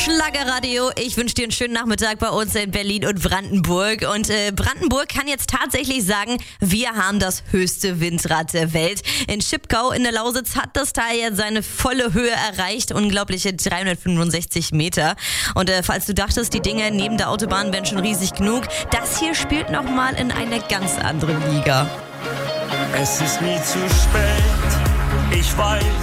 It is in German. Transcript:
Schlagerradio. Ich wünsche dir einen schönen Nachmittag bei uns in Berlin und Brandenburg. Und Brandenburg kann jetzt tatsächlich sagen, wir haben das höchste Windrad der Welt. In Schipkau in der Lausitz hat das Teil jetzt seine volle Höhe erreicht. Unglaubliche 365 Meter. Und falls du dachtest, die Dinge neben der Autobahn wären schon riesig genug, das hier spielt nochmal in eine ganz andere Liga. Es ist nie zu spät, ich weiß,